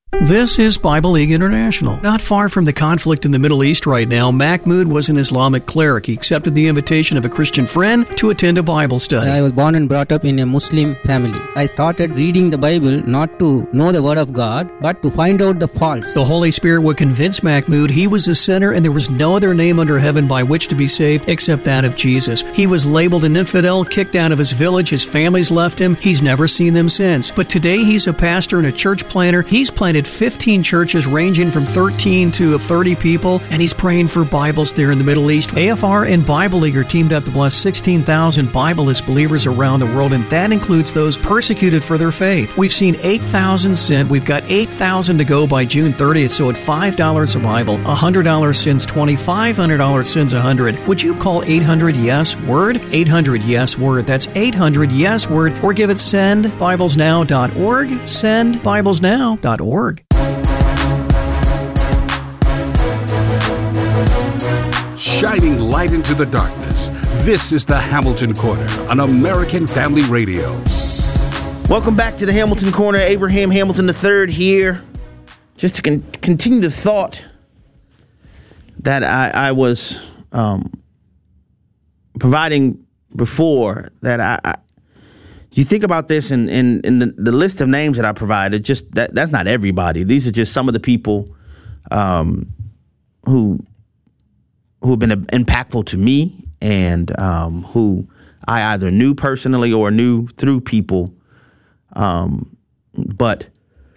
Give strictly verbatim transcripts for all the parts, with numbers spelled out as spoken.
This is Bible League International. Not far from the conflict in the Middle East right now, Mahmoud was an Islamic cleric. He accepted the invitation of a Christian friend to attend a Bible study. I was born and brought up in a Muslim family. I started reading the Bible not to know the Word of God, but to find out the faults. The Holy Spirit would convince Mahmoud he was a sinner and there was no other name under heaven by which to be saved except that of Jesus. He was labeled an infidel, kicked out of his village, his family's left him. He's never seen them since. But today he's a pastor and a church planter. He's planted fifteen churches ranging from thirteen to thirty people, and he's praying for Bibles there in the Middle East. A F R and Bible League are teamed up to bless sixteen thousand Bibleless believers around the world, and that includes those persecuted for their faith. We've seen eight thousand sent. We've got eight thousand to go by June thirtieth, so at five dollars a Bible, one hundred dollars sends twenty, five hundred dollars sends one hundred. Would you call eight hundred yes word? eight hundred yes word. That's eight hundred yes word, or give it send bibles now dot org, send bibles now dot org. Shining light into the darkness, this is the Hamilton Corner on American Family Radio. Welcome back to the Hamilton Corner. Abraham Hamilton the third here. Just to con- continue the thought that I, I was um, providing before, that I, I you think about this in, in, in the, the list of names that I provided, just that that's not everybody. These are just some of the people um, who who have been impactful to me, and um, who I either knew personally or knew through people. Um, but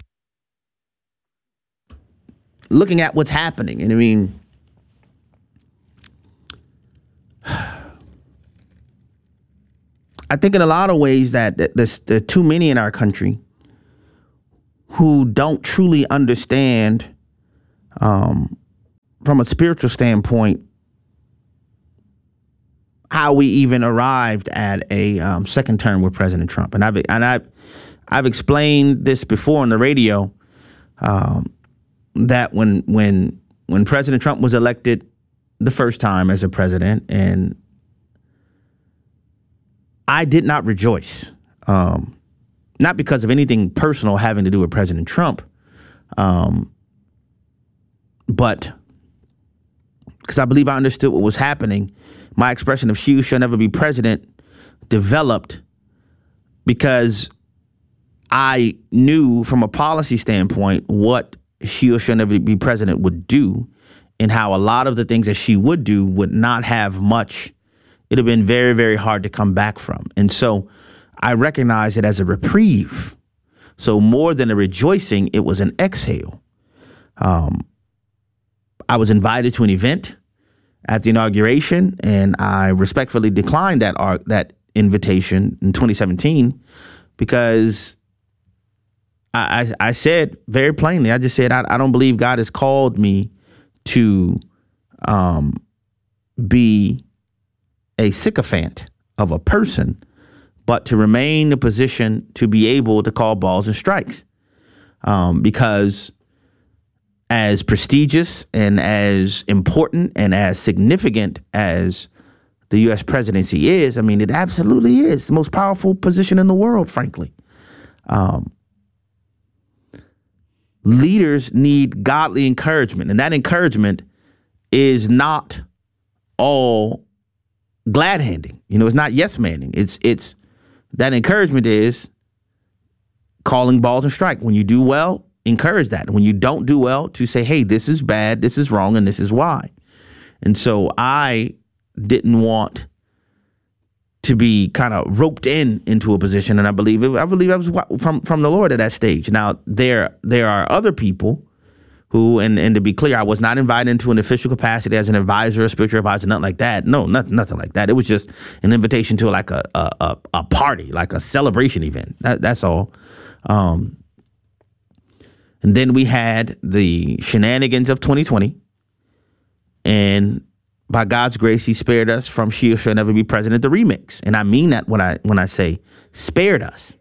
looking at what's happening, and I mean, I think in a lot of ways that, that there's, there are too many in our country who don't truly understand, um, from a spiritual standpoint, how we even arrived at a um, second term with President Trump. And I've and I've I've explained this before on the radio, um, that when when when President Trump was elected the first time as a president, and I did not rejoice, um, not because of anything personal having to do with President Trump, um, but because I believe I understood what was happening. My expression of "she who shall never be president" developed because I knew from a policy standpoint what "she who shall never be president" would do, and how a lot of the things that she would do would not have much. It'd have been very, very hard to come back from. And so I recognized it as a reprieve. So more than a rejoicing, it was an exhale. Um, I was invited to an event at the inauguration, and I respectfully declined that uh, that invitation in twenty seventeen because I, I, I said very plainly, I just said, I, I don't believe God has called me to um, be a sycophant of a person, but to remain in a position to be able to call balls and strikes. Um, because as prestigious and as important and as significant as the U S presidency is, I mean, it absolutely is the most powerful position in the world, frankly. Um, leaders need godly encouragement, and that encouragement is not all glad handing. You know, it's not yes manning. It's it's that encouragement is calling balls and strike. When you do well, encourage that. And when you don't do well, to say, hey, this is bad, this is wrong, and this is why. And so I didn't want to be kind of roped in into a position, and I believe it, I believe I was from from the Lord at that stage. Now there there are other people who, and, and to be clear, I was not invited into an official capacity as an advisor, a spiritual advisor, nothing like that. No, nothing, nothing like that. It was just an invitation to like a a, a, a party, like a celebration event. That, that's all. Um, and then we had the shenanigans of twenty twenty, and by God's grace, He spared us from "She Shall Never Be President," the remix, and I mean that when I when I say spared us.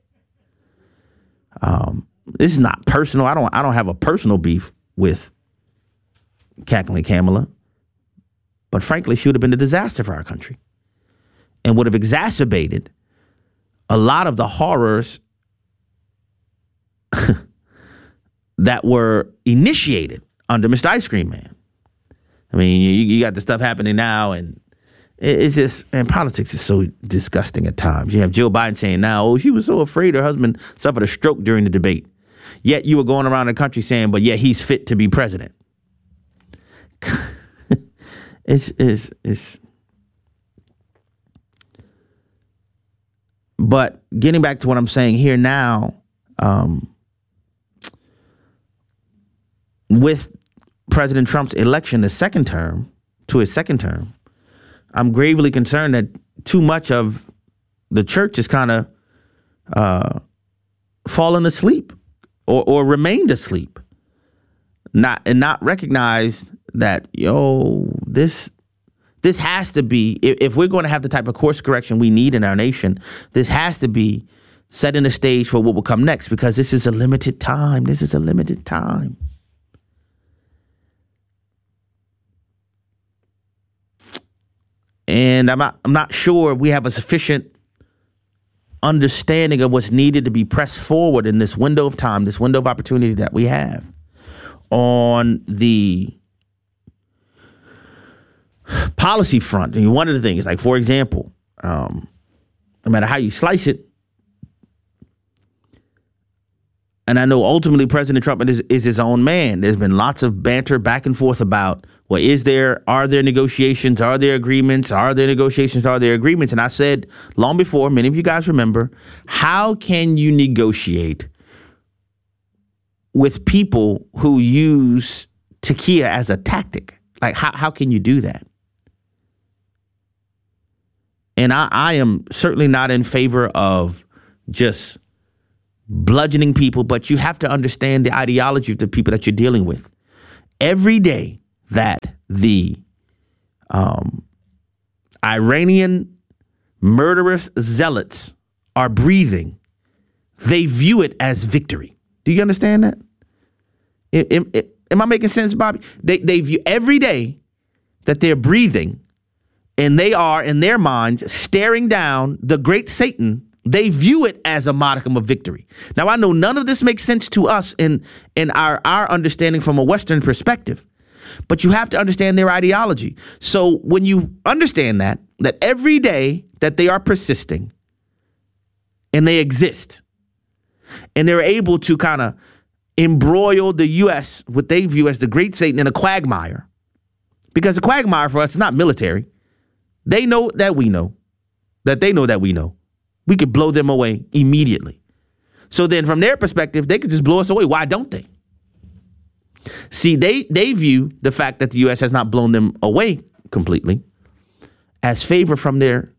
Um, this is not personal. I don't I don't have a personal beef with Cackling Kamala, but frankly, she would have been a disaster for our country and would have exacerbated a lot of the horrors that that were initiated under Mister Ice Cream Man. I mean, you, you got the stuff happening now, and it, it's just, and politics is so disgusting at times. You have Jill Biden saying now, oh, she was so afraid her husband suffered a stroke during the debate. Yet you were going around the country saying, but yet he's fit to be president. it's, it's, it's. But getting back to what I'm saying here now, um, with President Trump's election, the second term, to his second term, I'm gravely concerned that too much of the church is kind of uh, fallen asleep or, or remained asleep, not and not recognized that, yo, this this has to be, if, if we're going to have the type of course correction we need in our nation, this has to be setting the stage for what will come next, because this is a limited time. This is a limited time. And I'm not, I'm not sure we have a sufficient understanding of what's needed to be pressed forward in this window of time, this window of opportunity that we have on the policy front. And one of the things, like, for example, um, no matter how you slice it, and I know ultimately President Trump is, is his own man. There's been lots of banter back and forth about, well, is there, are there negotiations? Are there agreements? Are there negotiations? Are there agreements? And I said long before, many of you guys remember, how can you negotiate with people who use tequila as a tactic? Like, how, how can you do that? And I, I am certainly not in favor of just bludgeoning people, but you have to understand the ideology of the people that you're dealing with. Every day that the um, Iranian murderous zealots are breathing, they view it as victory. Do you understand that? It, it, it, am I making sense, Bobby? They, they view every day that they're breathing, and they are, in their minds, staring down the great Satan. They view it as a modicum of victory. Now, I know none of this makes sense to us in, in our, our understanding from a Western perspective, but you have to understand their ideology. So when you understand that, that every day that they are persisting and they exist and they're able to kind of embroil the U S, what they view as the great Satan, in a quagmire, because the quagmire for us is not military. They know that we know, that they know that we know. We could blow them away immediately. So then from their perspective, they could just blow us away. Why don't they? See, they, they view the fact that the U S has not blown them away completely as favor from their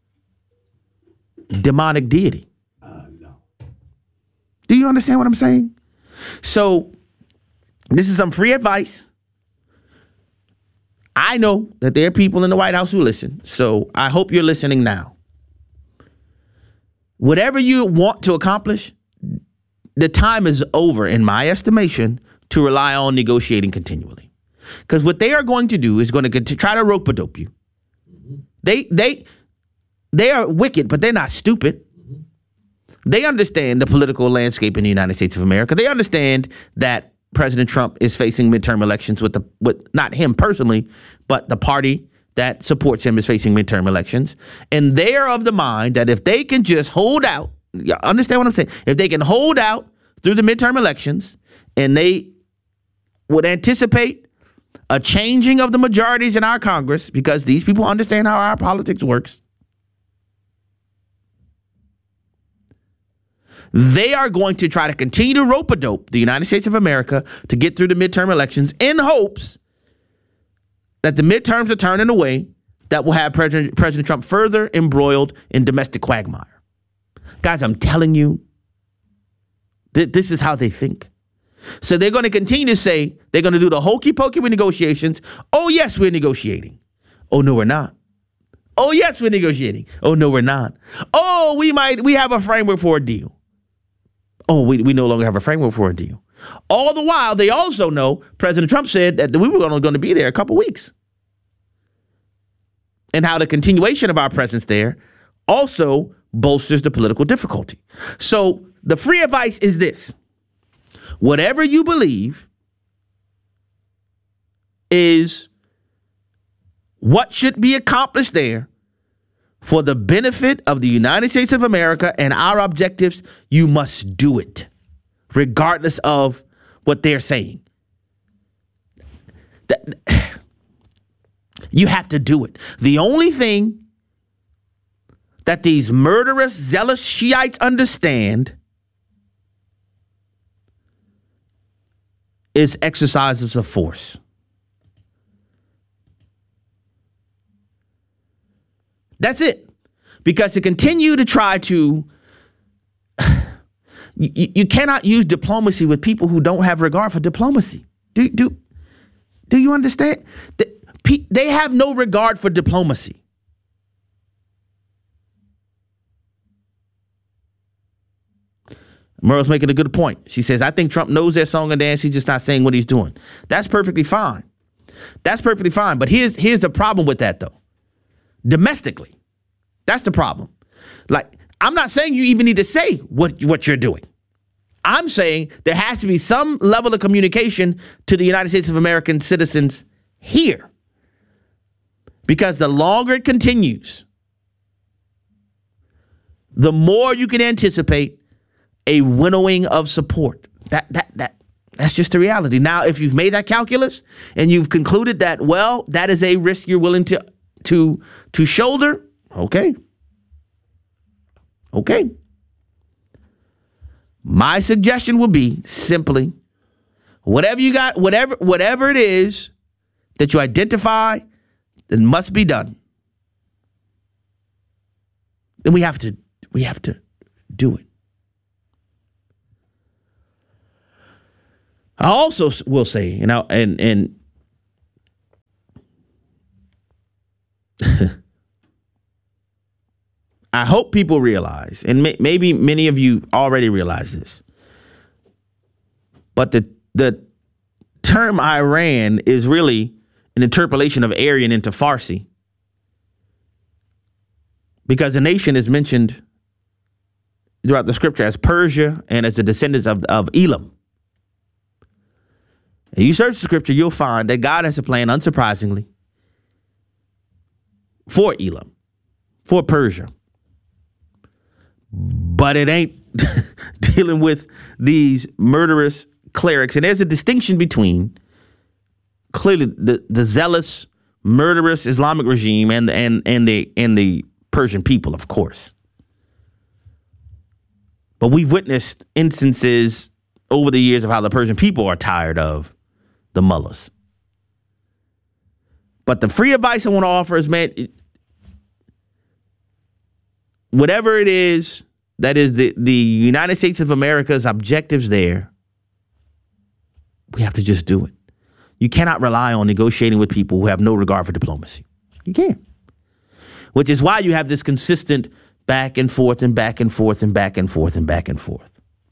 demonic deity. Uh, no. Do you understand what I'm saying? So this is some free advice. I know that there are people in the White House who listen, so I hope you're listening now. Whatever you want to accomplish, the time is over, in my estimation, to rely on negotiating continually. Because what they are going to do is going to, to try to rope-a-dope you. They, they, they are wicked, but they're not stupid. They understand the political landscape in the United States of America. They understand that President Trump is facing midterm elections with the, with not him personally, but the party that supports him is facing midterm elections. And they are of the mind that if they can just hold out, you understand what I'm saying? If they can hold out through the midterm elections, and they would anticipate a changing of the majorities in our Congress, because these people understand how our politics works, they are going to try to continue to rope-a-dope the United States of America to get through the midterm elections in hopes that the midterms are turning away that will have President, President Trump further embroiled in domestic quagmire. Guys, I'm telling you, th- this is how they think. So they're going to continue to say they're going to do the hokey pokey with negotiations. Oh, yes, we're negotiating. Oh, no, we're not. Oh, yes, we're negotiating. Oh, no, we're not. Oh, we might, we have a framework for a deal. Oh, we, we no longer have a framework for a deal. All the while, they also know President Trump said that we were only going to be there a couple weeks. And how the continuation of our presence there also bolsters the political difficulty. So the free advice is this. whatever you believe is what should be accomplished there for the benefit of the United States of America and our objectives. You must do it, regardless of what they're saying. That, you have to do it. The only thing that these murderous, zealous Shiites understand is exercises of force. That's it. Because to continue to try to, you, you cannot use diplomacy with people who don't have regard for diplomacy. Do, do, do you understand? They have no regard for diplomacy. Merle's making a good point. She says, I think Trump knows their song and dance. He's just not saying what he's doing. That's perfectly fine. That's perfectly fine. But here's here's the problem with that, though. Domestically, that's the problem. Like, I'm not saying you even need to say what, what you're doing. I'm saying there has to be some level of communication to the United States of American citizens here. Because the longer it continues, the more you can anticipate a winnowing of support. That that that that's just the reality. Now, if you've made that calculus and you've concluded that, well, that is a risk you're willing to to to shoulder, okay. Okay. My suggestion would be simply whatever you got, whatever whatever it is that you identify that must be done, then we have to we have to do it. I also will say, you know, and and I hope people realize, and may, maybe many of you already realize this, but the the term Iran is really an interpolation of Aryan into Farsi, because the nation is mentioned throughout the scripture as Persia and as the descendants of, of Elam. And you search the scripture, you'll find that God has a plan, unsurprisingly, for Elam, for Persia. But it ain't dealing with these murderous clerics. And there's a distinction between clearly the, the zealous, murderous Islamic regime and, and, and, the, and the Persian people, of course. But we've witnessed instances over the years of how the Persian people are tired of the mullahs. But the free advice I want to offer is, man, it, whatever it is that is the, the United States of America's objectives there, we have to just do it. You cannot rely on negotiating with people who have no regard for diplomacy. You can't. Which is why you have this consistent back and forth and back and forth and back and forth and back and forth.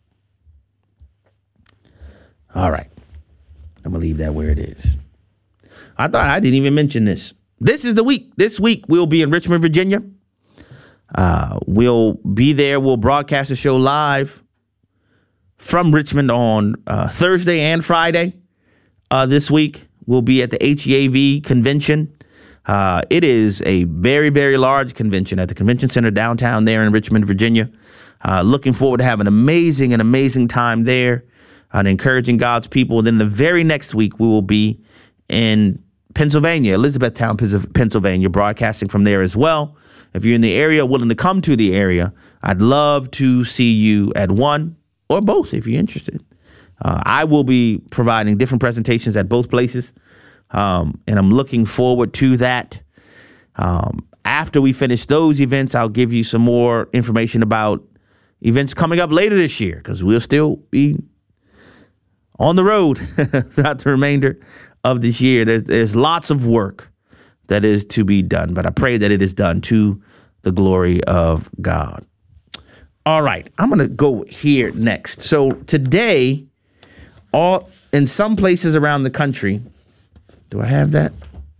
All right. I'm going to leave that where it is. I thought I didn't even mention this. This is the week. This week we'll be in Richmond, Virginia. Uh, we'll be there. We'll broadcast the show live from Richmond on uh, Thursday and Friday. Uh, this week we'll be at the H E A V convention. Uh, it is a very, very large convention at the convention center downtown there in Richmond, Virginia. Uh, looking forward to having an amazing, an amazing time there. And encouraging God's people. And then the very next week, we will be in Pennsylvania, Elizabethtown, Pennsylvania, broadcasting from there as well. If you're in the area, willing to come to the area, I'd love to see you at one or both if you're interested. Uh, I will be providing different presentations at both places, um, and I'm looking forward to that. Um, after we finish those events, I'll give you some more information about events coming up later this year, because we'll still be on the road throughout the remainder of this year. There's, there's lots of work that is to be done, but I pray that it is done to the glory of God. All right, I'm going to go here next. So today, all in some places around the country, do I have that?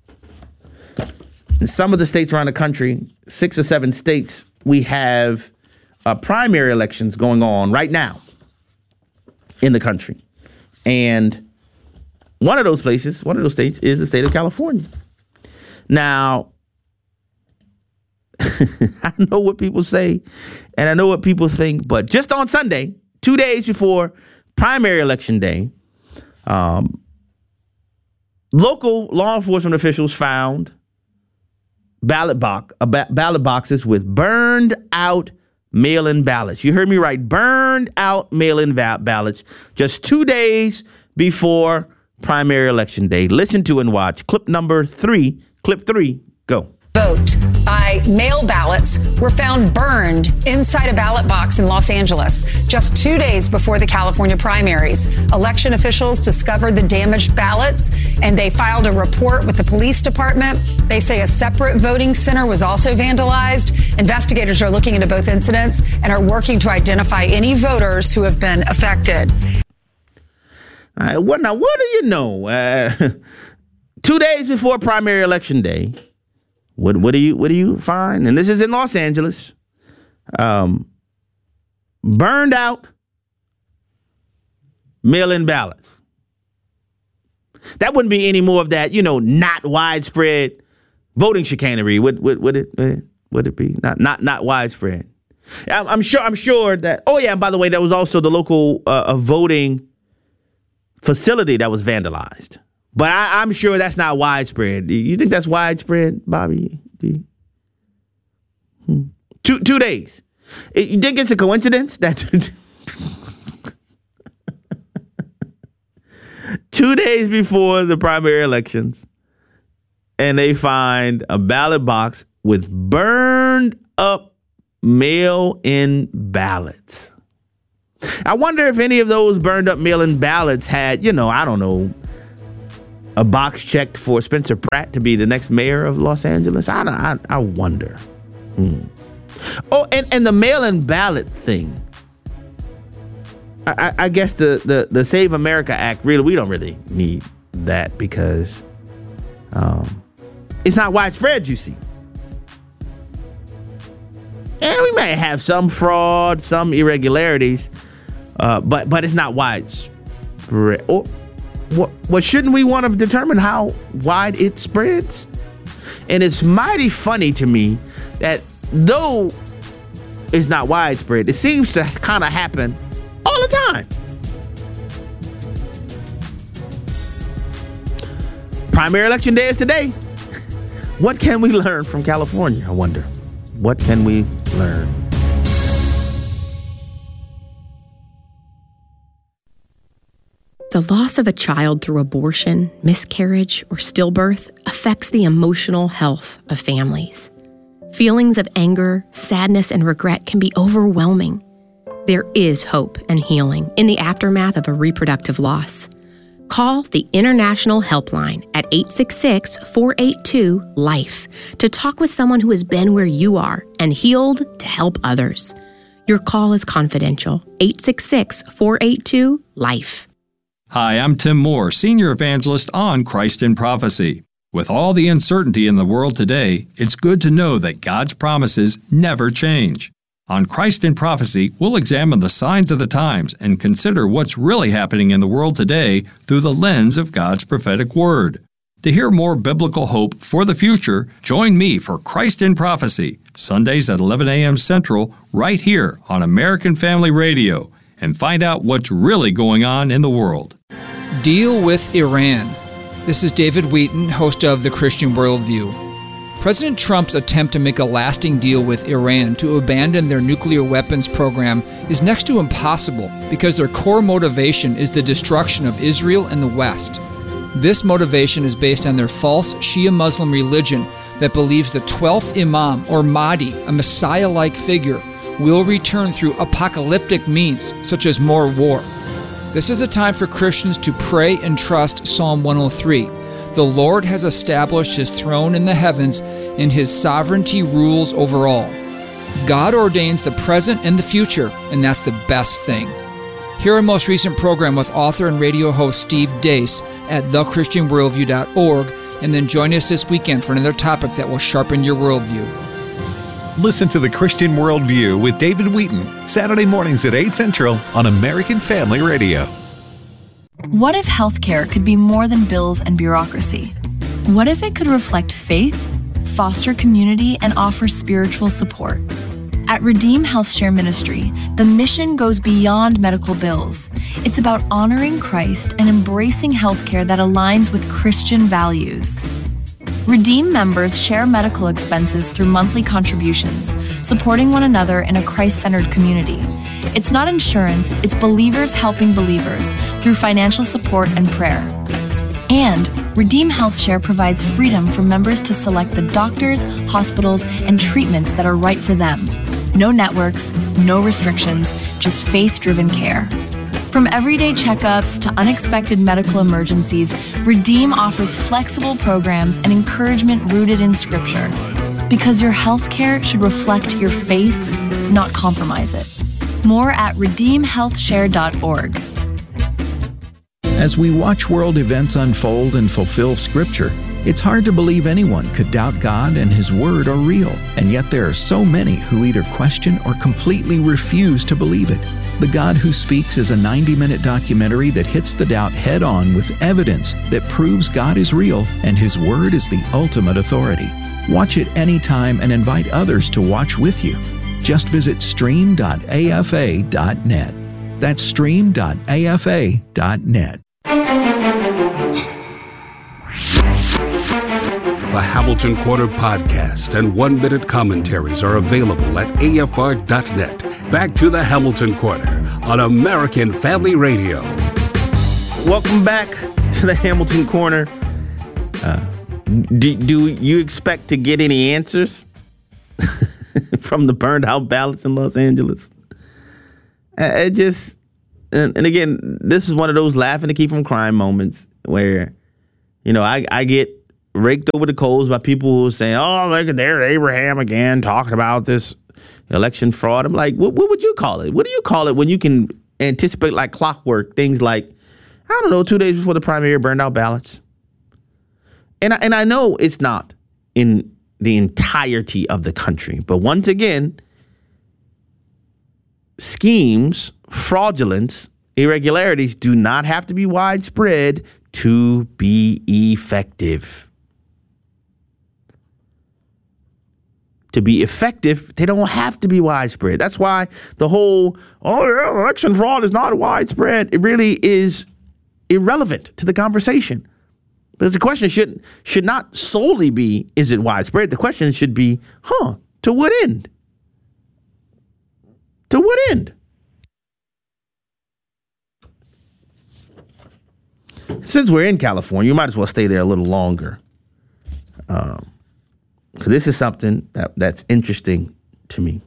In some of the states around the country, six or seven states, we have uh, primary elections going on right now in the country. And one of those places, one of those states is the state of California. Now, I know what people say and I know what people think, but just on Sunday, two days before primary election day, um, local law enforcement officials found ballot box, uh, ba- ballot boxes with burned out mail-in ballots. You heard me right. Burned out mail-in va- ballots just two days before primary election day. Listen to and watch. Clip number three. Clip three. Go. Vote by mail ballots were found burned inside a ballot box in Los Angeles just two days before the California primaries. Election officials discovered the damaged ballots and they filed a report with the police department. They say a separate voting center was also vandalized. Investigators are looking into both incidents and are working to identify any voters who have been affected. All right, what, now, what do you know? Uh, two days before primary election day, What what do you what do you find? And this is in Los Angeles. Um, burned out mail-in ballots. That wouldn't be any more of that, you know, not widespread voting chicanery. Would would would it would it be not not not widespread? I'm, I'm sure I'm sure that. Oh yeah, and by the way, that was also the local uh, a voting facility that was vandalized. But I, I'm sure that's not widespread. You think that's widespread, Bobby? Hmm. Two two days. You think it's a coincidence that two days before the primary elections, and they find a ballot box with burned up mail-in ballots. I wonder if any of those burned up mail-in ballots had, you know, I don't know, a box checked for Spencer Pratt to be the next mayor of Los Angeles. I I, I wonder. Hmm. Oh, and, and the mail-in ballot thing. I, I guess the, the, the Save America Act, really, we don't really need that because um, it's not widespread, you see. And we may have some fraud, some irregularities, uh, but but it's not widespread. Or, What, what shouldn't we want to determine how wide it spreads? And it's mighty funny to me that though it's not widespread, it seems to kind of happen all the time. Primary election day is today. What can we learn from California? I wonder. What can we learn? The loss of a child through abortion, miscarriage, or stillbirth affects the emotional health of families. Feelings of anger, sadness, and regret can be overwhelming. There is hope and healing in the aftermath of a reproductive loss. Call the International Helpline at eight six six, four eight two, LIFE to talk with someone who has been where you are and healed to help others. Your call is confidential. eight six six, four eight two, LIFE. Hi, I'm Tim Moore, Senior Evangelist on Christ in Prophecy. With all the uncertainty in the world today, it's good to know that God's promises never change. On Christ in Prophecy, we'll examine the signs of the times and consider what's really happening in the world today through the lens of God's prophetic word. To hear more biblical hope for the future, join me for Christ in Prophecy, Sundays at eleven a.m. Central, right here on American Family Radio, and find out what's really going on in the world. Deal with Iran. This is David Wheaton, host of The Christian Worldview. President Trump's attempt to make a lasting deal with Iran to abandon their nuclear weapons program is next to impossible because their core motivation is the destruction of Israel and the West. This motivation is based on their false Shia Muslim religion that believes the twelfth Imam, or Mahdi, a Messiah-like figure, will return through apocalyptic means, such as more war. This is a time for Christians to pray and trust Psalm one oh three. The Lord has established His throne in the heavens, and His sovereignty rules over all. God ordains the present and the future, and that's the best thing. Hear our most recent program with author and radio host Steve Deace at the christian worldview dot org, and then join us this weekend for another topic that will sharpen your worldview. Listen to The Christian Worldview with David Wheaton, Saturday mornings at eight Central on American Family Radio. What if healthcare could be more than bills and bureaucracy? What if it could reflect faith, foster community, and offer spiritual support? At Redeem HealthShare Ministry, the mission goes beyond medical bills. It's about honoring Christ and embracing healthcare that aligns with Christian values. Redeem members share medical expenses through monthly contributions, supporting one another in a Christ-centered community. It's not insurance, it's believers helping believers through financial support and prayer. And Redeem HealthShare provides freedom for members to select the doctors, hospitals, and treatments that are right for them. No networks, no restrictions, just faith-driven care. From everyday checkups to unexpected medical emergencies, Redeem offers flexible programs and encouragement rooted in Scripture. Because your healthcare should reflect your faith, not compromise it. More at redeem health share dot org. As we watch world events unfold and fulfill Scripture, it's hard to believe anyone could doubt God and His Word are real, and yet there are so many who either question or completely refuse to believe it. The God Who Speaks is a ninety-minute documentary that hits the doubt head-on with evidence that proves God is real and His Word is the ultimate authority. Watch it anytime and invite others to watch with you. Just visit stream dot a f a dot net. That's stream dot a f a dot net. The Hamilton Corner podcast and one-minute commentaries are available at a f r dot net. Back to the Hamilton Corner on American Family Radio. Welcome back to the Hamilton Corner. Uh, do, do you expect to get any answers from the burned out ballots in Los Angeles? Uh, it just, and, and again, this is one of those laughing to keep from crying moments where, you know, I, I get raked over the coals by people who are saying, oh, look at there, Abraham again talking about this election fraud. I'm like, what, what would you call it? What do you call it when you can anticipate like clockwork things like, I don't know, two days before the primary burned out ballots? And I, and I know it's not in the entirety of the country, but once again, schemes, fraudulence, irregularities do not have to be widespread to be effective. To be effective, they don't have to be widespread. That's why the whole, oh, yeah, election fraud is not widespread. It really is irrelevant to the conversation. Because the question should, should not solely be, is it widespread? The question should be, huh, to what end? To what end? Since we're in California, you might as well stay there a little longer. Um, because this is something that, that's interesting to me.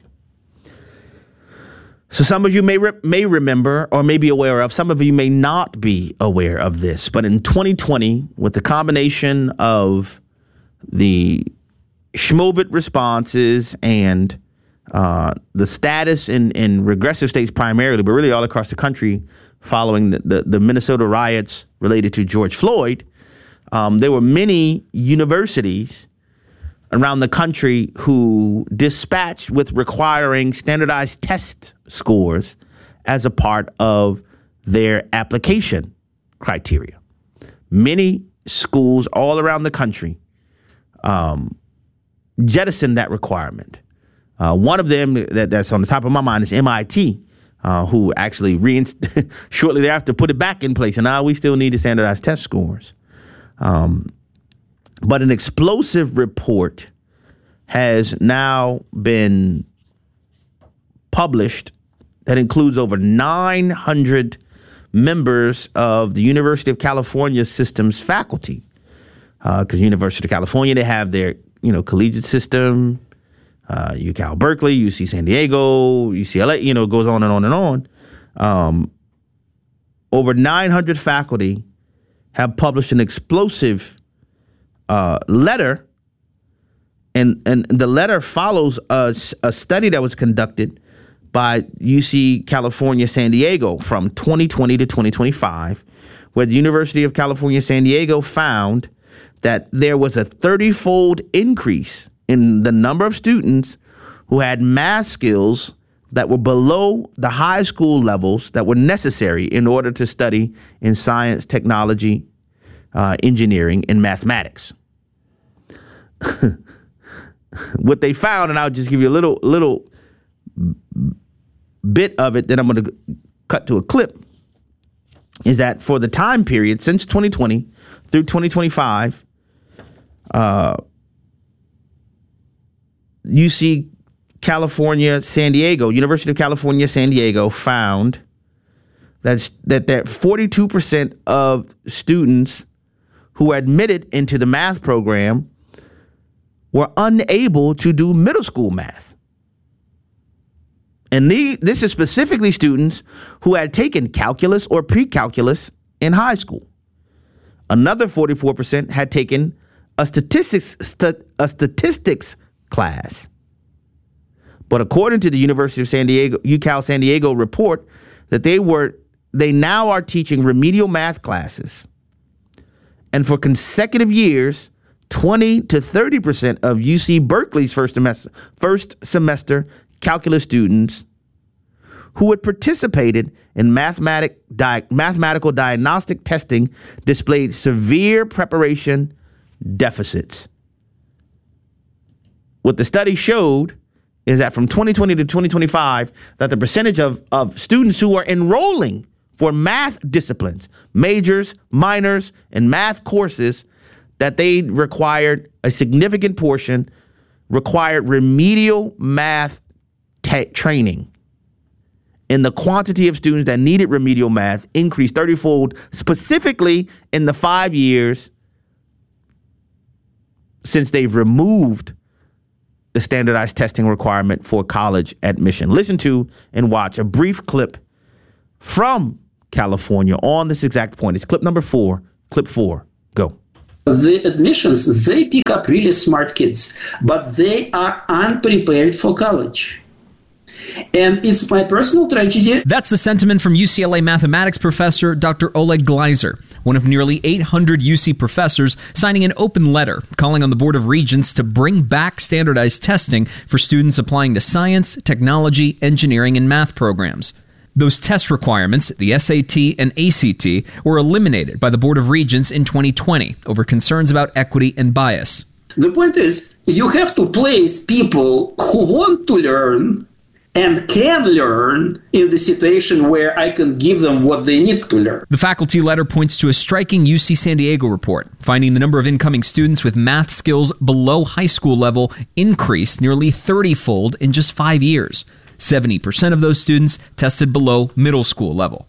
So some of you may re- may remember or may be aware of, some of you may not be aware of this, but in twenty twenty, with the combination of the Schmovit responses and uh, the status in, in regressive states primarily, but really all across the country following the, the, the Minnesota riots related to George Floyd, um, there were many universities around the country who dispatched with requiring standardized test scores as a part of their application criteria. Many schools all around the country um, jettisoned that requirement. Uh, one of them that, that's on the top of my mind is M I T, uh, who actually reinst- shortly thereafter put it back in place. And now we still need to standardize test scores. Um, but an explosive report has now been published that includes over nine hundred members of the University of California system's faculty. Because uh, University of California, they have their, you know, collegiate system, uh, UCal Berkeley, U C San Diego, U C L A, you know, it goes on and on and on. Um, over nine hundred faculty have published an explosive uh, letter, and, and the letter follows a, a study that was conducted by U C California San Diego from twenty twenty to twenty twenty-five, where the University of California San Diego found that there was a thirty-fold increase in the number of students who had math skills that were below the high school levels that were necessary in order to study in science, technology, uh, engineering, and mathematics. What they found, and I'll just give you a little little bit of it, then I'm going to cut to a clip, is that for the time period since twenty twenty through twenty twenty-five, uh, U C California, San Diego, University of California, San Diego found that that, that forty-two percent of students who were admitted into the math program were unable to do middle school math. And the, this is specifically students who had taken calculus or pre-calculus in high school. Another forty-four percent had taken a statistics st- a statistics class. But according to the University of San Diego, UCal San Diego report, that they were they now are teaching remedial math classes. And for consecutive years, twenty to thirty percent of U C Berkeley's first semester, first semester calculus students who had participated in mathematic, di- mathematical diagnostic testing displayed severe preparation deficits. What the study showed is that from twenty twenty to twenty twenty-five, that the percentage of, of students who are enrolling for math disciplines, majors, minors, and math courses, that they required a significant portion, required remedial math t- training. And the quantity of students that needed remedial math increased thirty-fold, specifically in the five years since they've removed the standardized testing requirement for college admission. Listen to and watch a brief clip from California on this exact point. It's clip number four. Clip four. Go. The admissions, they pick up really smart kids, but they are unprepared for college. And it's my personal tragedy. That's the sentiment from U C L A mathematics professor Doctor Oleg Gleiser, one of nearly eight hundred U C professors signing an open letter calling on the Board of Regents to bring back standardized testing for students applying to science, technology, engineering, and math programs. Those test requirements, the S A T and A C T, were eliminated by the Board of Regents in twenty twenty over concerns about equity and bias. The point is, you have to place people who want to learn and can learn in the situation where I can give them what they need to learn. The faculty letter points to a striking U C San Diego report, finding the number of incoming students with math skills below high school level increased nearly thirty-fold in just five years. seventy percent of those students tested below middle school level.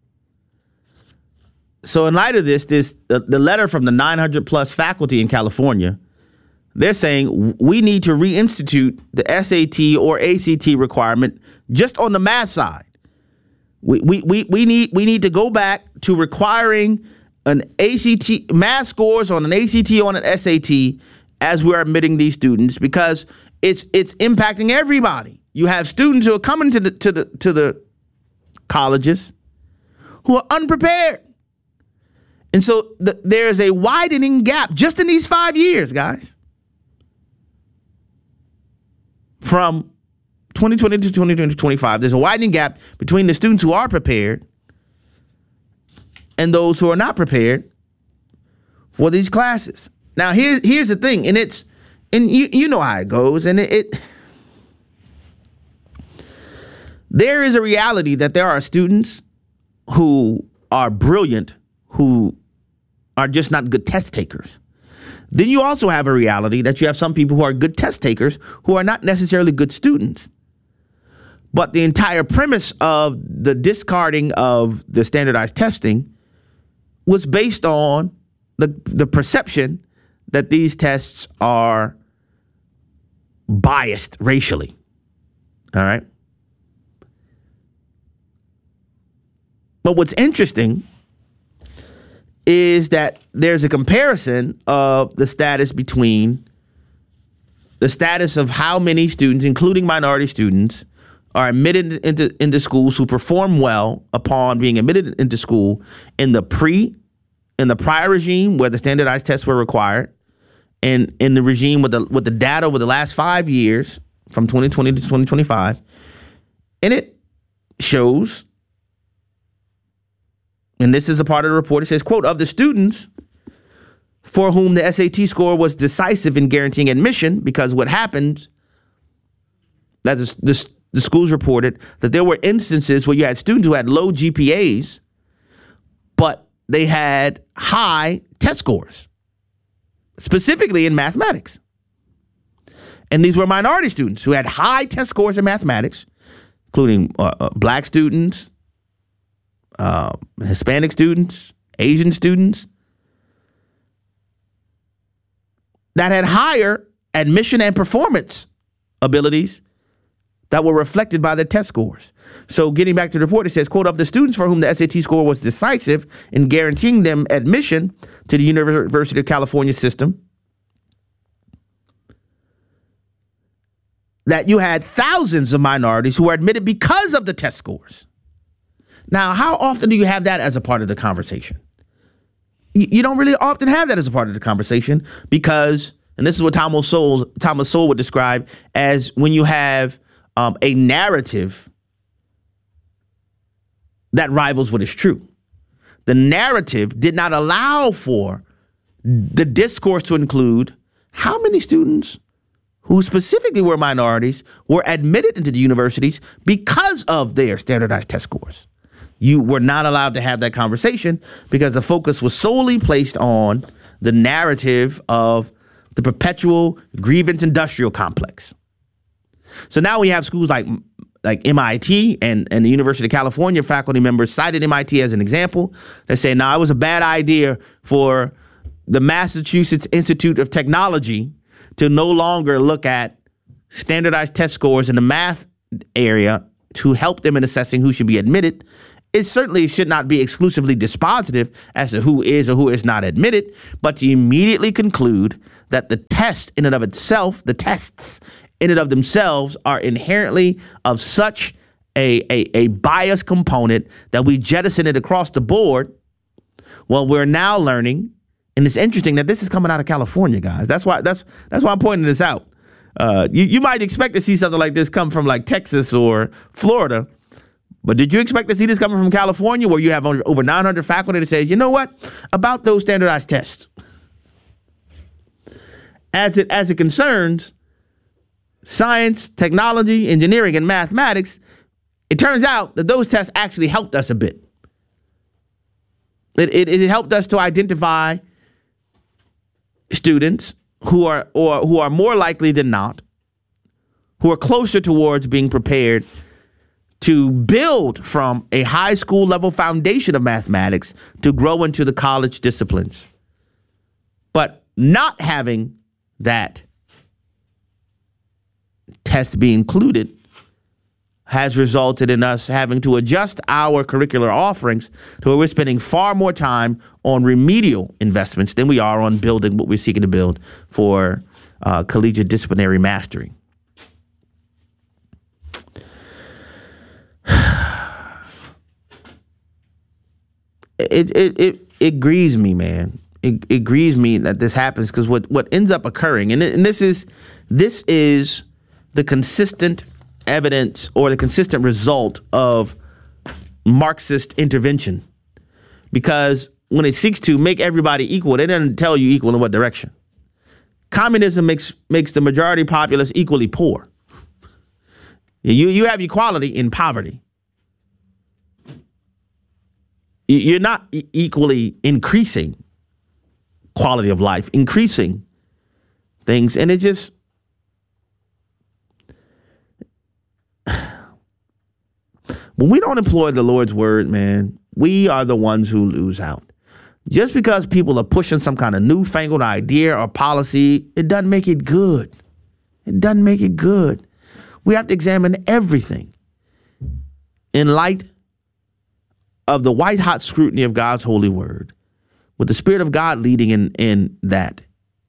So in light of this, this the, the letter from the nine hundred plus faculty in California, they're saying we need to reinstitute the S A T or A C T requirement just on the math side. We we we, we need we need to go back to requiring an A C T math scores on an A C T on an S A T as we're admitting these students, because it's it's impacting everybody. You have students who are coming to the to the to the colleges who are unprepared. And so the, there is a widening gap just in these five years, guys. From twenty twenty to twenty twenty-five, there's a widening gap between the students who are prepared and those who are not prepared for these classes. Now, here, here's the thing, and it's, and you, you know how it goes, and it, it there is a reality that there are students who are brilliant, who are just not good test takers. Then you also have a reality that you have some people who are good test takers who are not necessarily good students. But the entire premise of the discarding of the standardized testing was based on the, the perception that these tests are biased racially. All right. But what's interesting is that there's a comparison of the status between the status of how many students, including minority students, are admitted into, into schools who perform well upon being admitted into school in the pre, in the prior regime where the standardized tests were required, and in the regime with the with the data over the last five years from twenty twenty to twenty twenty-five, And it shows, and this is a part of the report, it says, quote, of the students for whom the S A T score was decisive in guaranteeing admission, because what happened, that the, the, the schools reported that there were instances where you had students who had low G P As, but they had high test scores, specifically in mathematics. And these were minority students who had high test scores in mathematics, including uh, uh, black students, uh, Hispanic students, Asian students, that had higher admission and performance abilities that were reflected by their test scores. So getting back to the report, it says, quote, of the students for whom the S A T score was decisive in guaranteeing them admission to the University of California system, that you had thousands of minorities who were admitted because of the test scores. Now, how often do you have that as a part of the conversation? You don't really often have that as a part of the conversation because, and this is what Thomas Sowell, Thomas Sowell would describe as when you have um, a narrative that rivals what is true. The narrative did not allow for the discourse to include how many students who specifically were minorities were admitted into the universities because of their standardized test scores. You were not allowed to have that conversation because the focus was solely placed on the narrative of the perpetual grievance industrial complex. So now we have schools like like M I T and, and the University of California faculty members cited M I T as an example. They say, now, it was a bad idea for the Massachusetts Institute of Technology to no longer look at standardized test scores in the math area to help them in assessing who should be admitted. It certainly should not be exclusively dispositive as to who is or who is not admitted, but to immediately conclude that the test in and of itself, the tests in and of themselves are inherently of such a, a, a bias component that we jettison it across the board. Well, we're now learning, and it's interesting that this is coming out of California, guys. That's why that's that's why I'm pointing this out. Uh, you, you might expect to see something like this come from like Texas or Florida. But did you expect to see this coming from California, where you have over nine hundred faculty that says, you know what, about those standardized tests? As it as it concerns science, technology, engineering, and mathematics, it turns out that those tests actually helped us a bit. It, it, it helped us to identify students who are or who are more likely than not, who are closer towards being prepared to build from a high school level foundation of mathematics to grow into the college disciplines. But not having that test be included has resulted in us having to adjust our curricular offerings to where we're spending far more time on remedial investments than we are on building what we're seeking to build for uh, collegiate disciplinary mastery. It it it it grieves me, man. It it grieves me that this happens because what, what ends up occurring, and, and this is this is the consistent evidence or the consistent result of Marxist intervention. Because when it seeks to make everybody equal, they doesn't tell you equal in what direction. Communism makes makes the majority populace equally poor. You you have equality in poverty. You're not e- equally increasing quality of life, increasing things. And it just, when we don't employ the Lord's word, man, we are the ones who lose out. Just because people are pushing some kind of newfangled idea or policy, it doesn't make it good. It doesn't make it good. We have to examine everything in light of the white hot scrutiny of God's holy word, with the Spirit of God leading in, in that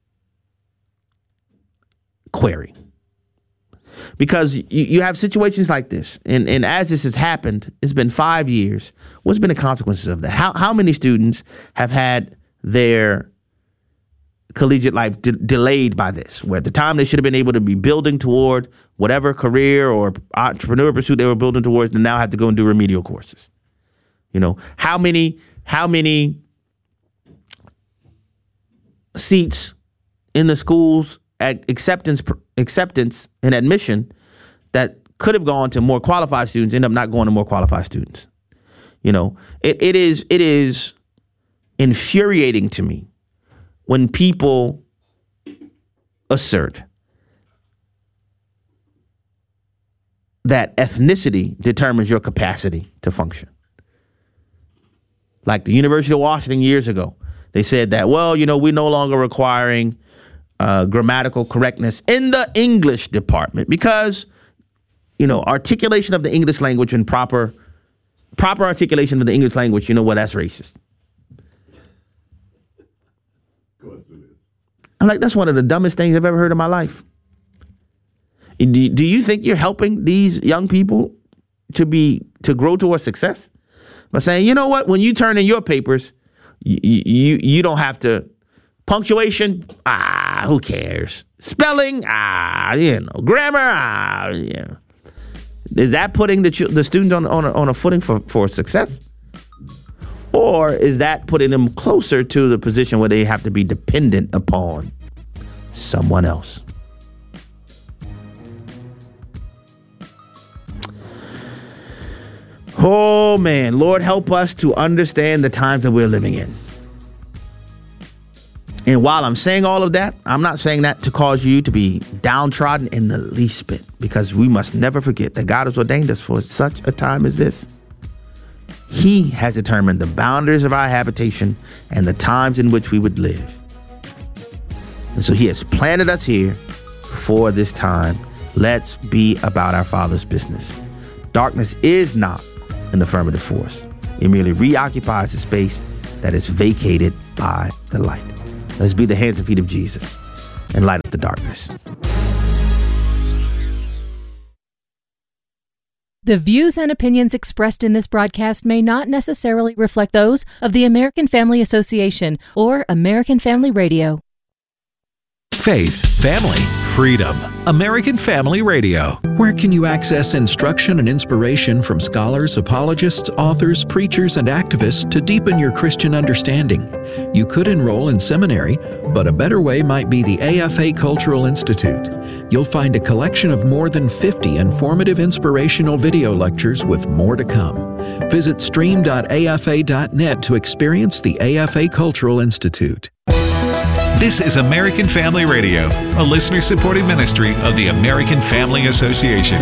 query. Because you, you have situations like this, and, and as this has happened, it's been five years. What's been the consequences of that? How how many students have had their collegiate life de- delayed by this, where at the time they should have been able to be building toward whatever career or entrepreneur pursuit they were building towards, and now have to go and do remedial courses. You know, how many, how many seats in the schools at acceptance, acceptance and admission that could have gone to more qualified students end up not going to more qualified students. You know, it, it is, it is infuriating to me when people assert that ethnicity determines your capacity to function. Like the University of Washington years ago, they said that, well, you know, we're no longer requiring uh, grammatical correctness in the English department because, you know, articulation of the English language and proper proper articulation of the English language, you know what, that's racist. I'm like, that's one of the dumbest things I've ever heard in my life. Do, do you think you're helping these young people to be to grow towards success by saying, you know what, when you turn in your papers, you you, you don't have to punctuation, ah, who cares? Spelling, ah, you know, grammar, ah, yeah. Is that putting the the students on on a, on a footing for, for success? Or is that putting them closer to the position where they have to be dependent upon someone else? Oh, man. Lord, help us to understand the times that we're living in. And while I'm saying all of that, I'm not saying that to cause you to be downtrodden in the least bit, because we must never forget that God has ordained us for such a time as this. He has determined the boundaries of our habitation and the times in which we would live. And so he has planted us here for this time. Let's be about our Father's business. Darkness is not an affirmative force. It merely reoccupies the space that is vacated by the light. Let's be the hands and feet of Jesus and light up the darkness. The views and opinions expressed in this broadcast may not necessarily reflect those of the American Family Association or American Family Radio. Faith, family, freedom. American Family Radio. Where can you access instruction and inspiration from scholars, apologists, authors, preachers, and activists to deepen your Christian understanding? You could enroll in seminary, but a better way might be the A F A Cultural Institute. You'll find a collection of more than fifty informative inspirational video lectures with more to come. Visit stream dot a f a dot net to experience the A F A Cultural Institute. This is American Family Radio, a listener-supported ministry of the American Family Association.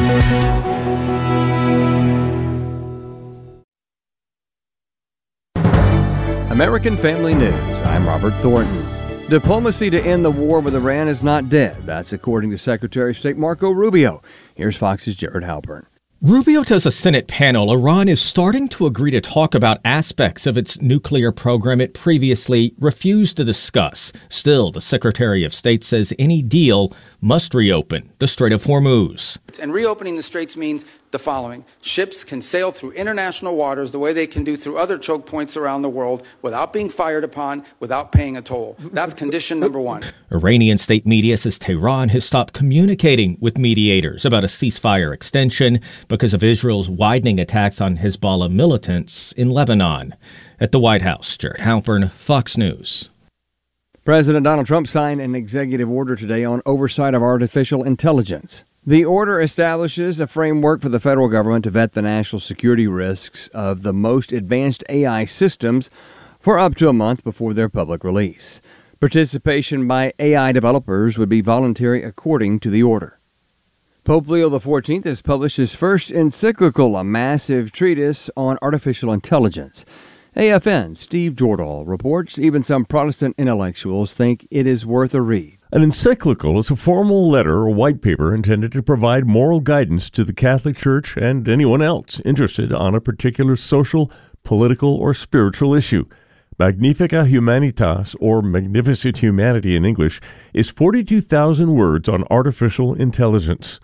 American Family News. I'm Robert Thornton. Diplomacy to end the war with Iran is not dead. That's according to Secretary of State Marco Rubio. Here's Fox's Jared Halpern. Rubio tells a Senate panel Iran is starting to agree to talk about aspects of its nuclear program it previously refused to discuss. Still, the Secretary of State says any deal must reopen the Strait of Hormuz. And reopening the straits means the following. Ships can sail through international waters the way they can do through other choke points around the world without being fired upon, without paying a toll. That's condition number one. Iranian state media says Tehran has stopped communicating with mediators about a ceasefire extension because of Israel's widening attacks on Hezbollah militants in Lebanon. At the White House, Jared Halpern, Fox News. President Donald Trump signed an executive order today on oversight of artificial intelligence. The order establishes a framework for the federal government to vet the national security risks of the most advanced A I systems for up to a month before their public release. Participation by A I developers would be voluntary according to the order. Pope Leo the fourteenth has published his first encyclical, a massive treatise on artificial intelligence. A F N's Steve Jordahl reports even some Protestant intellectuals think it is worth a read. An encyclical is a formal letter or white paper intended to provide moral guidance to the Catholic Church and anyone else interested on a particular social, political, or spiritual issue. Magnifica Humanitas, or Magnificent Humanity in English, is forty-two thousand words on artificial intelligence.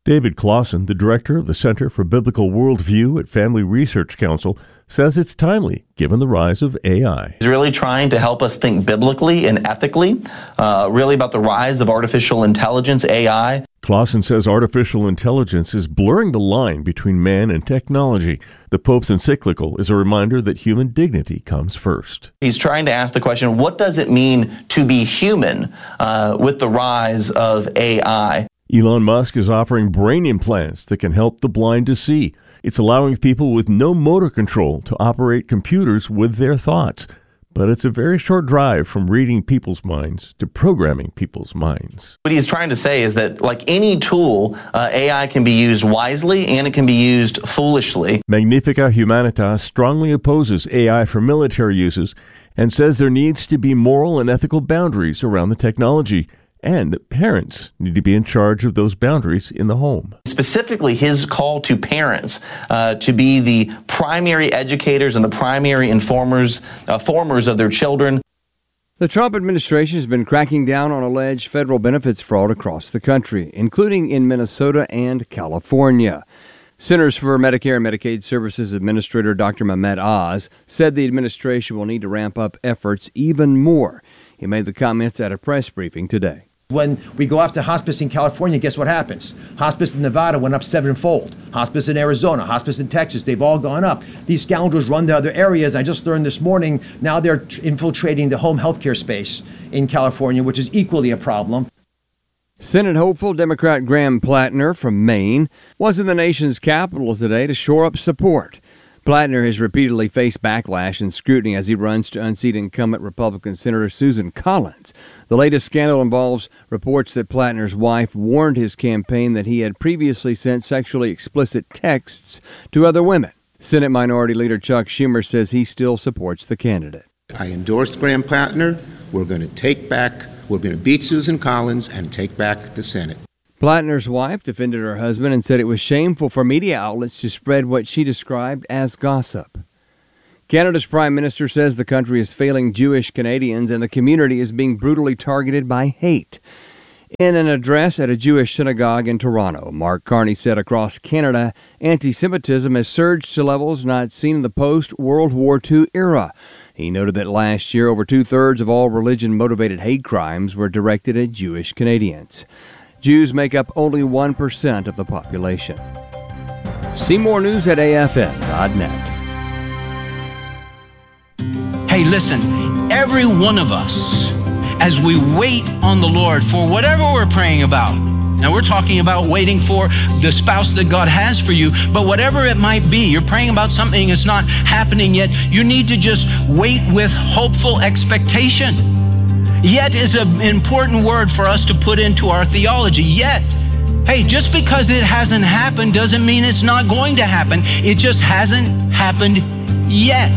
David Clausen, the director of the Center for Biblical Worldview at Family Research Council, says it's timely given the rise of A I. He's really trying to help us think biblically and ethically, uh, really about the rise of artificial intelligence, A I. Clausen says artificial intelligence is blurring the line between man and technology. The Pope's encyclical is a reminder that human dignity comes first. He's trying to ask the question, what does it mean to be human uh, with the rise of A I? Elon Musk is offering brain implants that can help the blind to see. It's allowing people with no motor control to operate computers with their thoughts. But it's a very short drive from reading people's minds to programming people's minds. What he's trying to say is that, like any tool, uh, A I can be used wisely and it can be used foolishly. Magnifica Humanitas strongly opposes A I for military uses and says there needs to be moral and ethical boundaries around the technology, and that parents need to be in charge of those boundaries in the home. Specifically, his call to parents uh, to be the primary educators and the primary informers, uh, formers of their children. The Trump administration has been cracking down on alleged federal benefits fraud across the country, including in Minnesota and California. Centers for Medicare and Medicaid Services Administrator Doctor Mehmet Oz said the administration will need to ramp up efforts even more. He made the comments at a press briefing today. When we go after hospice in California, guess what happens? Hospice in Nevada went up sevenfold. Hospice in Arizona, hospice in Texas, they've all gone up. These scoundrels run to other areas. I just learned this morning, now they're infiltrating the home health care space in California, which is equally a problem. Senate hopeful Democrat Graham Plattner from Maine was in the nation's capital today to shore up support. Plattner has repeatedly faced backlash and scrutiny as he runs to unseat incumbent Republican Senator Susan Collins. The latest scandal involves reports that Plattner's wife warned his campaign that he had previously sent sexually explicit texts to other women. Senate Minority Leader Chuck Schumer says he still supports the candidate. I endorsed Graham Plattner. We're going to take back, we're going to beat Susan Collins and take back the Senate. Plattner's wife defended her husband and said it was shameful for media outlets to spread what she described as gossip. Canada's Prime Minister says the country is failing Jewish Canadians and the community is being brutally targeted by hate. In an address at a Jewish synagogue in Toronto, Mark Carney said across Canada, anti-Semitism has surged to levels not seen in the post-World War Two era. He noted that last year, over two-thirds of all religion-motivated hate crimes were directed at Jewish Canadians. Jews make up only one percent of the population. See more news at A F N dot net. Hey, listen, every one of us, as we wait on the Lord for whatever we're praying about, now we're talking about waiting for the spouse that God has for you, but whatever it might be, you're praying about something that's not happening yet, you need to just wait with hopeful expectation. Yet is an important word for us to put into our theology. Yet, hey, just because it hasn't happened doesn't mean it's not going to happen. It just hasn't happened yet.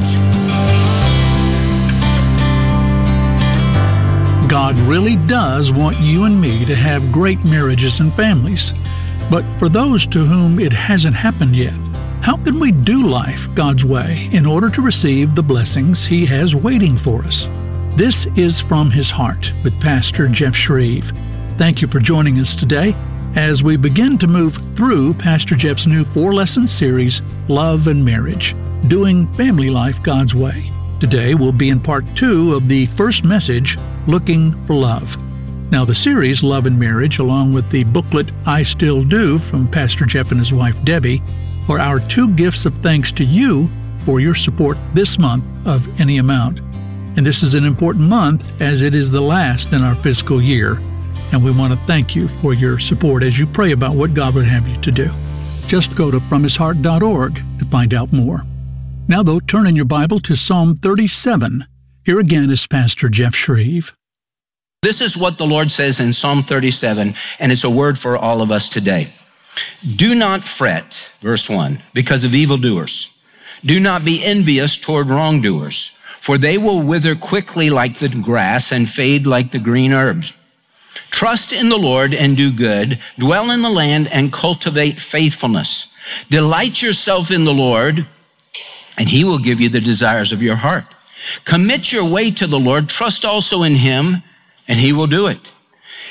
God really does want you and me to have great marriages and families. But for those to whom it hasn't happened yet, how can we do life God's way in order to receive the blessings He has waiting for us? This is From His Heart with Pastor Jeff Shreve. Thank you for joining us today as we begin to move through Pastor Jeff's new four-lesson series, Love and Marriage, Doing Family Life God's Way. Today we'll be in part two of the first message, Looking for Love. Now the series, Love and Marriage, along with the booklet, I Still Do, from Pastor Jeff and his wife Debbie, are our two gifts of thanks to you for your support this month of any amount. And this is an important month as it is the last in our fiscal year. And we want to thank you for your support as you pray about what God would have you to do. Just go to from his heart dot org to find out more. Now, though, turn in your Bible to Psalm thirty-seven. Here again is Pastor Jeff Shreve. This is what the Lord says in Psalm thirty-seven, and it's a word for all of us today. Do not fret, verse one, because of evildoers. Do not be envious toward wrongdoers, for they will wither quickly like the grass and fade like the green herbs. Trust in the Lord and do good. Dwell in the land and cultivate faithfulness. Delight yourself in the Lord, and He will give you the desires of your heart. Commit your way to the Lord. Trust also in Him, and He will do it.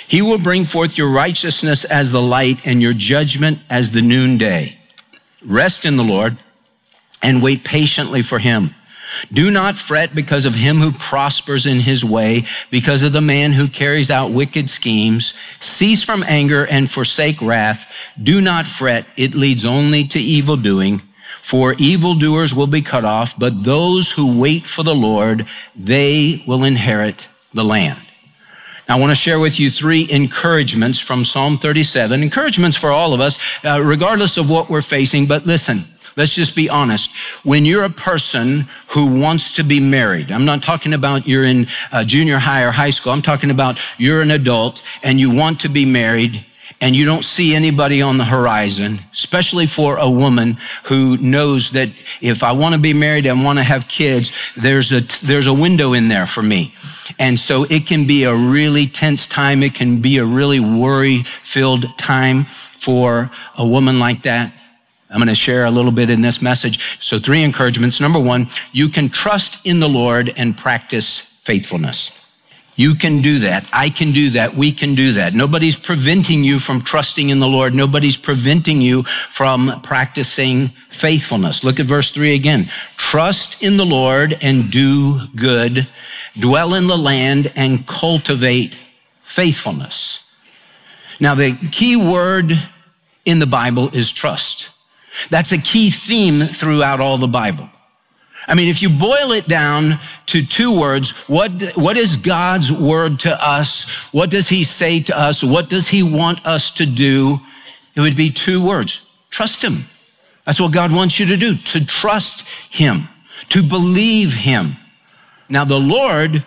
He will bring forth your righteousness as the light and your judgment as the noonday. Rest in the Lord and wait patiently for him. Do not fret because of him who prospers in his way, because of the man who carries out wicked schemes. Cease from anger and forsake wrath. Do not fret. It leads only to evil doing. For evildoers will be cut off, but those who wait for the Lord, they will inherit the land. Now, I want to share with you three encouragements from Psalm thirty-seven. Encouragements for all of us, uh, regardless of what we're facing. But listen, let's just be honest. When you're a person who wants to be married, I'm not talking about you're in uh, junior high or high school. I'm talking about you're an adult and you want to be married, and you don't see anybody on the horizon, especially for a woman who knows that if I want to be married and want to have kids, there's a, there's a window in there for me. And so it can be a really tense time. It can be a really worry-filled time for a woman like that. I'm going to share a little bit in this message. So three encouragements. Number one, you can trust in the Lord and practice faithfulness. You can do that. I can do that. We can do that. Nobody's preventing you from trusting in the Lord. Nobody's preventing you from practicing faithfulness. Look at verse three again. Trust in the Lord and do good. Dwell in the land and cultivate faithfulness. Now, the key word in the Bible is trust. That's a key theme throughout all the Bible. I mean, if you boil it down to two words, what, what is God's word to us? What does he say to us? What does he want us to do? It would be two words. Trust him. That's what God wants you to do, to trust him, to believe him. Now, the Lord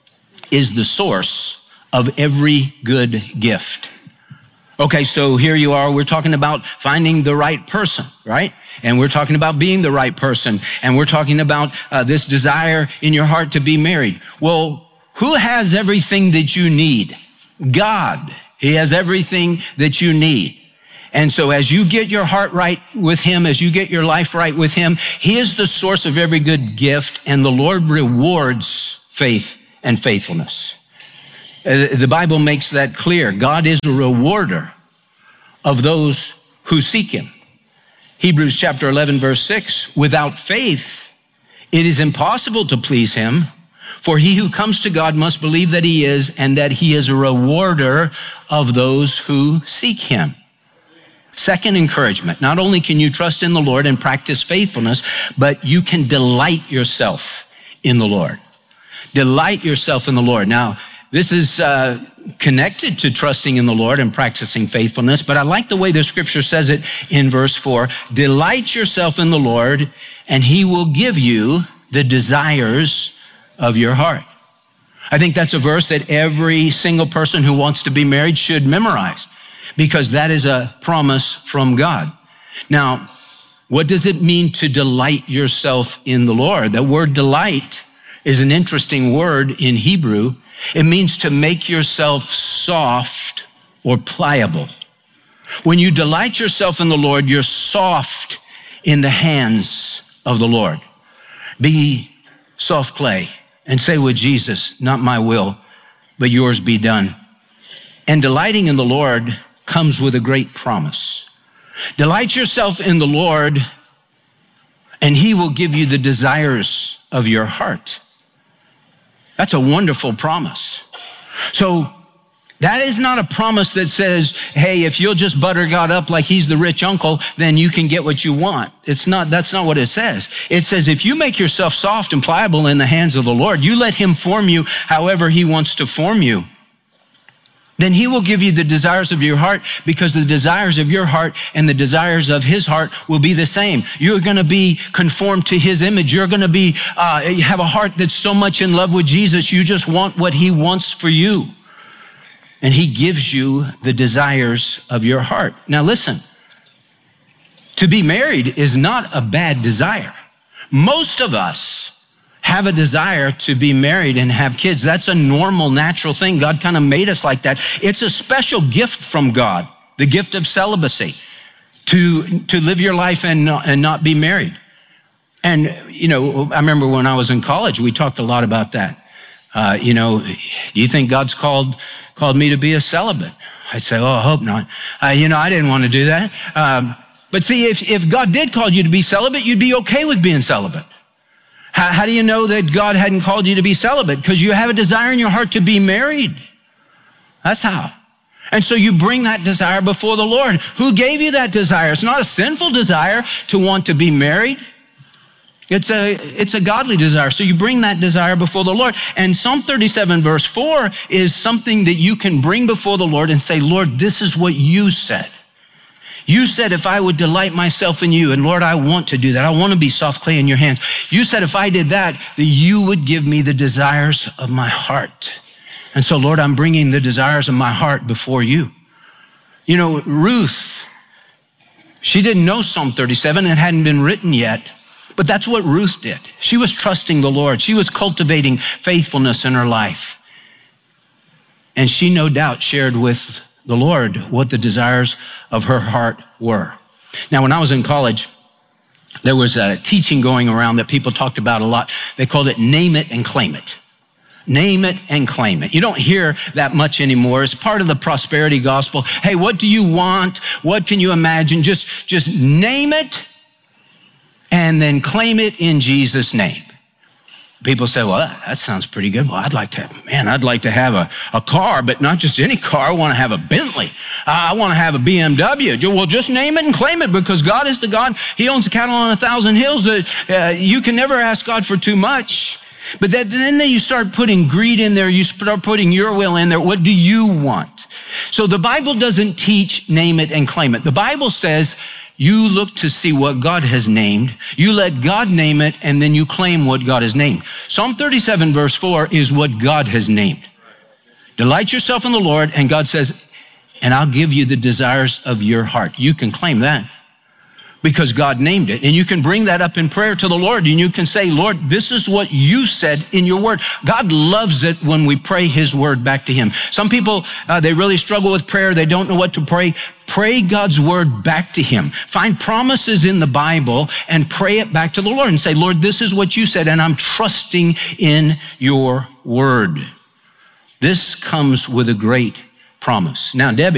is the source of every good gift. Okay, so here you are. We're talking about finding the right person, right? And we're talking about being the right person. And we're talking about uh, this desire in your heart to be married. Well, who has everything that you need? God. He has everything that you need. And so as you get your heart right with him, as you get your life right with him, he is the source of every good gift, and the Lord rewards faith and faithfulness. The Bible makes that clear. God is a rewarder of those who seek him. Hebrews chapter eleven, verse six, without faith, it is impossible to please him, for he who comes to God must believe that he is, and that he is a rewarder of those who seek him. Second encouragement, not only can you trust in the Lord and practice faithfulness, but you can delight yourself in the Lord. Delight yourself in the Lord. Now, this is uh, connected to trusting in the Lord and practicing faithfulness, but I like the way the scripture says it in verse four. Delight yourself in the Lord, and he will give you the desires of your heart. I think that's a verse that every single person who wants to be married should memorize, because that is a promise from God. Now, what does it mean to delight yourself in the Lord? The word delight is an interesting word in Hebrew. It means to make yourself soft or pliable. When you delight yourself in the Lord, you're soft in the hands of the Lord. Be soft clay and say with Jesus, not my will, but yours be done. And delighting in the Lord comes with a great promise. Delight yourself in the Lord, and he will give you the desires of your heart. That's a wonderful promise. So that is not a promise that says, hey, if you'll just butter God up like he's the rich uncle, then you can get what you want. It's not, that's not what it says. It says, if you make yourself soft and pliable in the hands of the Lord, you let him form you however he wants to form you, then he will give you the desires of your heart, because the desires of your heart and the desires of his heart will be the same. You're going to be conformed to his image. You're going to be, uh, you have a heart that's so much in love with Jesus, you just want what he wants for you. And he gives you the desires of your heart. Now listen, to be married is not a bad desire. Most of us have a desire to be married and have kids. That's a normal, natural thing. God kind of made us like that. It's a special gift from God, the gift of celibacy, to, to live your life and not, and not be married. And, you know, I remember when I was in college, we talked a lot about that. uh, you know, do you think God's called called me to be a celibate? I'd say, oh, I hope not. Uh, you know, I didn't want to do that. Um, but see, if, if God did call you to be celibate, you'd be okay with being celibate. How, how do you know that God hadn't called you to be celibate? Because you have a desire in your heart to be married. That's how. And so you bring that desire before the Lord. Who gave you that desire? It's not a sinful desire to want to be married. It's a, it's a godly desire. So you bring that desire before the Lord. And Psalm thirty-seven verse four is something that you can bring before the Lord and say, Lord, this is what you said. You said if I would delight myself in you, and Lord, I want to do that. I want to be soft clay in your hands. You said if I did that, that you would give me the desires of my heart. And so, Lord, I'm bringing the desires of my heart before you. You know, Ruth, she didn't know Psalm thirty-seven. It hadn't been written yet. But that's what Ruth did. She was trusting the Lord. She was cultivating faithfulness in her life. And she no doubt shared with the Lord what the desires of her heart were. Now, when I was in college, there was a teaching going around that people talked about a lot. They called it name it and claim it. Name it and claim it. You don't hear that much anymore. It's part of the prosperity gospel. Hey, what do you want? What can you imagine? Just, just name it and then claim it in Jesus' name. People say, well, that, that sounds pretty good. Well, I'd like to have, man, I'd like to have a, a car, but not just any car. I want to have a Bentley. Uh, I want to have a B M W. Well, just name it and claim it, because God is the God. He owns the cattle on a thousand hills. Uh, uh, you can never ask God for too much. But that, then you start putting greed in there. You start putting your will in there. What do you want? So the Bible doesn't teach name it and claim it. The Bible says you look to see what God has named. You let God name it, and then you claim what God has named. Psalm thirty-seven verse four is what God has named. Delight yourself in the Lord, and God says, and I'll give you the desires of your heart. You can claim that because God named it. And you can bring that up in prayer to the Lord, and you can say, Lord, this is what you said in your word. God loves it when we pray his word back to him. Some people, uh, they really struggle with prayer. They don't know what to pray. Pray God's word back to him. Find promises in the Bible and pray it back to the Lord and say, Lord, this is what you said, and I'm trusting in your word. This comes with a great promise. Now, Debbie,